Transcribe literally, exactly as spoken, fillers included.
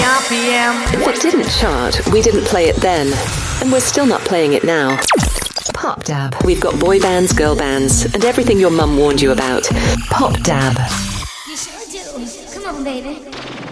R P M. If it didn't chart, we didn't play it then. And we're still not playing it now. Pop Dab. We've got boy bands, girl bands, and everything your mum warned you about. Pop Dab. You sure do. Come on, baby.